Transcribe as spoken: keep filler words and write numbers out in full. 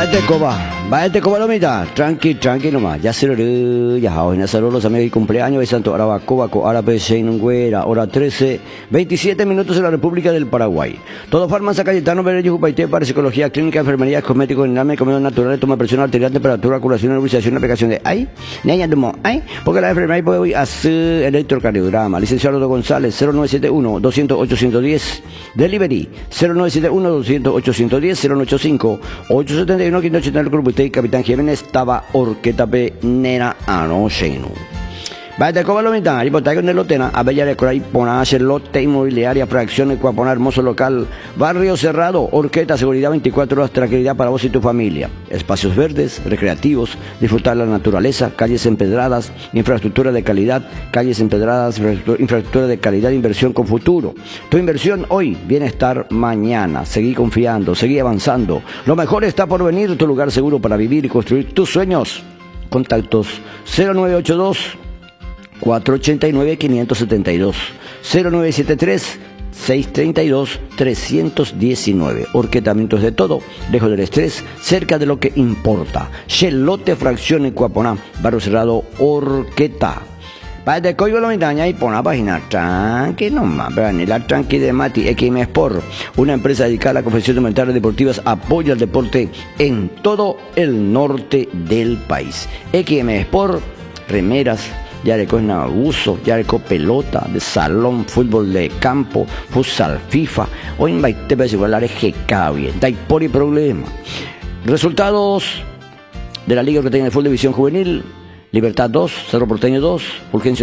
Váyate coba, váyate coba lomita, tranqui, tranqui nomás, ya se lo ya hoy saludos los amigos y cumpleaños de Santo Arabacoa, Arape Seinunguera, hora trece, veintisiete minutos en la República del Paraguay. Todo farmacia Cayetano Berello Jupaité para psicología clínica, enfermería, cosméticos, dinamismo, comida natural, toma presión arterial, temperatura, curación, nebulización, aplicación de ay, niña de ay, porque la enfermería puede hacer electrocardiograma. Licenciado González, cero nueve siete uno, doscientos, ochocientos diez, delivery, cero nueve siete uno, doscientos, ochocientos diez, cero nueve ocho cinco, ocho setenta y uno, quinientos ochenta y nueve, Grupo y Capitán Jiménez, estaba Orqueta P. Nera Anocheno. Vaya como lo mitad, y por en el lotena, a Bella de Coray, Ponache, lote inmobiliaria, fracción, Ecuapona, hermoso local, barrio cerrado, Orqueta, seguridad veinticuatro horas, tranquilidad para vos y tu familia. Espacios verdes, recreativos, disfrutar la naturaleza, calles empedradas, infraestructura de calidad, calles empedradas, infraestructura de calidad, inversión con futuro. Tu inversión hoy, bienestar mañana. Seguí confiando, seguí avanzando. Lo mejor está por venir, tu lugar seguro para vivir y construir tus sueños. Contactos cero nueve ocho dos, cuatro ochenta y nueve, quinientos setenta y dos, cero nueve siete tres, seiscientos treinta y dos, trescientos diecinueve. Orquetamientos de todo, lejos del estrés, cerca de lo que importa. Chelote Fracción Ecuaponá, barrio cerrado, Orqueta. Para de código la montaña y pon la página tranqui nomás, vean, la tranqui de Mati X M Sport, una empresa dedicada a la confección de montañas deportivas, apoya el deporte en todo el norte del país. X M Sport, remeras, ya le cogen abuso, ya le cogen pelota de salón, fútbol de campo, futsal, FIFA, hoy en Baite va a igualar G K bien, da por el problema. Resultados de la Liga que tiene Full División Juvenil: Libertad dos, Cerro Porteño dos, Fulgencio